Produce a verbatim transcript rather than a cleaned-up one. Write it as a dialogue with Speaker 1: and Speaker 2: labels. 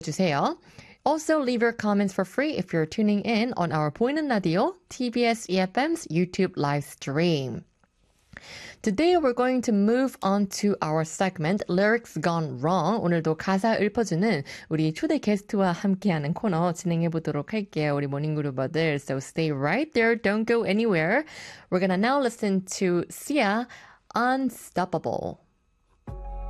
Speaker 1: 주세요. Also, leave your comments for free if you're tuning in on our 보이는 라디오 티비에스 이에프엠's YouTube live stream. Today we're going to move on to our segment Lyrics Gone Wrong. 오늘도 가사 읊어주는 우리 초대 게스트와 함께하는 코너 진행해 보도록 할게요. 우리 모닝그루버들. So stay right there. Don't go anywhere. We're gonna now listen to Sia, Unstoppable.